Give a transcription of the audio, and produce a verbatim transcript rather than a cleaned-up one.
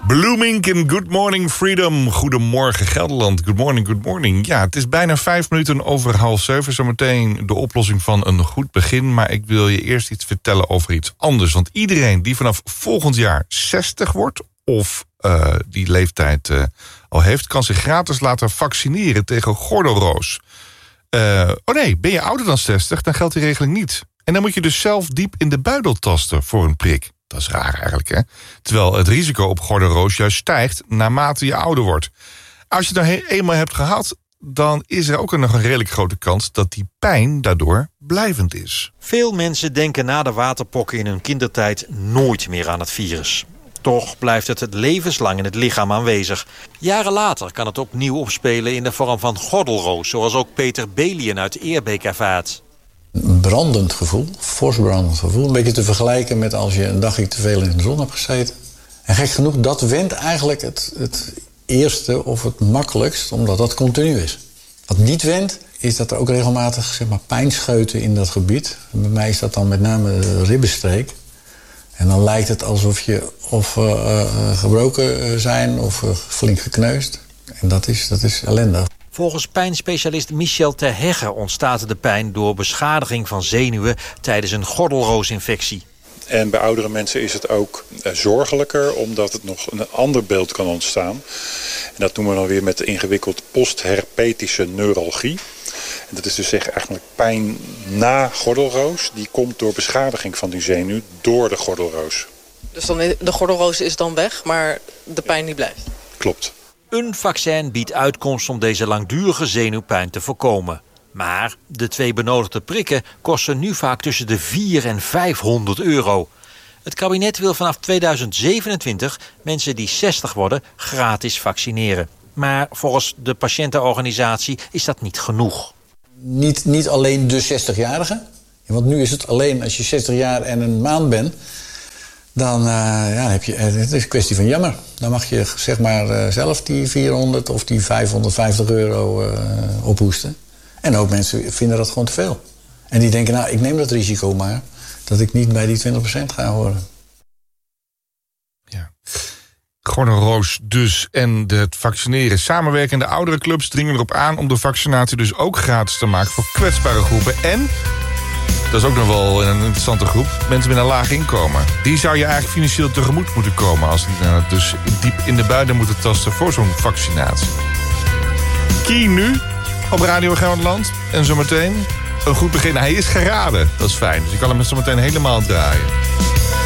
Blooming in Good Morning Freedom. Goedemorgen Gelderland. Good morning, good morning. Ja, het is bijna vijf minuten over half zeven. Zometeen de oplossing van een goed begin. Maar ik wil je eerst iets vertellen over iets anders. Want iedereen die vanaf volgend jaar zestig wordt... of uh, die leeftijd uh, al heeft... kan zich gratis laten vaccineren tegen gordelroos. Uh, oh nee, ben je ouder dan zestig, dan geldt die regeling niet. En dan moet je dus zelf diep in de buidel tasten voor een prik. Dat is raar eigenlijk, hè? Terwijl het risico op gordelroos juist stijgt naarmate je ouder wordt. Als je het nou eenmaal hebt gehad, dan is er ook nog een redelijk grote kans dat die pijn daardoor blijvend is. Veel mensen denken na de waterpokken in hun kindertijd nooit meer aan het virus. Toch blijft het levenslang in het lichaam aanwezig. Jaren later kan het opnieuw opspelen in de vorm van gordelroos, zoals ook Peter Belien uit Eerbeek ervaart. Een brandend gevoel, fors brandend gevoel. Een beetje te vergelijken met als je een dagje te veel in de zon hebt gezeten. En gek genoeg, dat wendt eigenlijk het, het eerste of het makkelijkst, omdat dat continu is. Wat niet wendt, is dat er ook regelmatig zeg maar, pijnscheuten in dat gebied. Bij mij is dat dan met name de ribbenstreek. En dan lijkt het alsof je of uh, uh, gebroken zijn of uh, flink gekneusd. En dat is, dat is ellendig. Volgens pijnspecialist Michel Ter Hegge ontstaat de pijn door beschadiging van zenuwen tijdens een gordelroosinfectie. En bij oudere mensen is het ook uh, zorgelijker, omdat het nog een ander beeld kan ontstaan. En dat noemen we dan weer met de ingewikkeld postherpetische neuralgie. En dat is dus zeg, eigenlijk pijn na gordelroos. Die komt door beschadiging van die zenuw door de gordelroos. Dus dan, de gordelroos is dan weg, maar de pijn niet blijft? Klopt. Een vaccin biedt uitkomst om deze langdurige zenuwpijn te voorkomen. Maar de twee benodigde prikken kosten nu vaak tussen de vierhonderd en vijfhonderd euro. Het kabinet wil vanaf tweeduizend zevenentwintig mensen die zestig worden gratis vaccineren. Maar volgens de patiëntenorganisatie is dat niet genoeg. Niet, niet alleen de zestig-jarigen. Want nu is het alleen als je zestig jaar en een maand bent. Dan uh, ja, heb je, het is een kwestie van jammer. Dan mag je zeg maar uh, zelf die vierhonderd of die vijfhonderdvijftig euro uh, ophoesten. En ook mensen vinden dat gewoon te veel. En die denken, nou, ik neem dat risico maar. Dat ik niet bij die twintig procent ga horen. Ja. Gordelroos dus en het vaccineren. Samenwerkende oudere clubs dringen erop aan om de vaccinatie dus ook gratis te maken voor kwetsbare groepen. En, dat is ook nog wel een interessante groep, mensen met een laag inkomen. Die zou je eigenlijk financieel tegemoet moeten komen als die nou dus diep in de buidel moeten tasten voor zo'n vaccinatie. Kie nu op Radio Gelderland. En zometeen een goed begin. Hij is geraden, dat is fijn. Dus ik kan hem zometeen helemaal draaien.